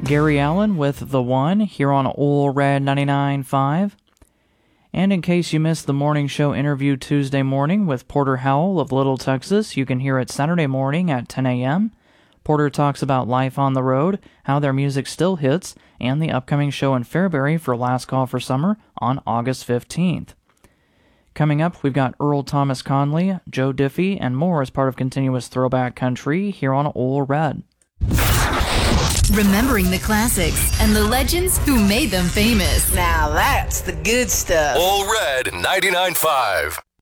Gary Allen with The One here on Ole Red 99.5. And in case you missed the morning show interview Tuesday morning with Porter Howell of Little Texas, you can hear it Saturday morning at 10 a.m. Porter talks about life on the road, how their music still hits, and the upcoming show in Fairbury for Last Call for Summer on August 15th. Coming up, we've got Earl Thomas Conley, Joe Diffie, and more as part of Continuous Throwback Country here on Ole Red. Remembering the classics and the legends who made them famous. Now that's the good stuff. Ole Red 99.5.